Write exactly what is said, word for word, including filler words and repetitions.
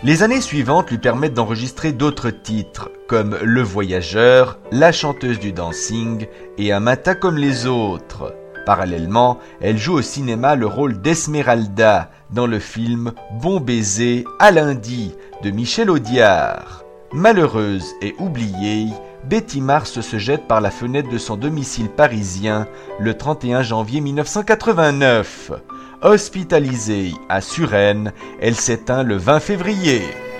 Les années suivantes lui permettent d'enregistrer d'autres titres, comme Le Voyageur, La chanteuse du dancing et Un matin comme les autres. Parallèlement, elle joue au cinéma le rôle d'Esmeralda dans le film Bon baiser à lundi de Michel Audiard. Malheureuse et oubliée, Betty Mars se jette par la fenêtre de son domicile parisien le trente et un janvier mille neuf cent quatre-vingt-neuf. Hospitalisée à Suresnes, elle s'éteint le vingt février.